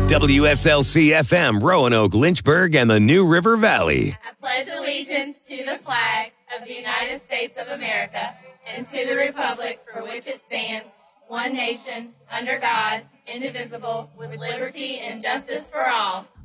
WSLC FM, Roanoke, Lynchburg, and the New River Valley. I pledge allegiance to the flag of the United States of America and to the republic for which it stands, one nation, under God, indivisible, with liberty and justice for all.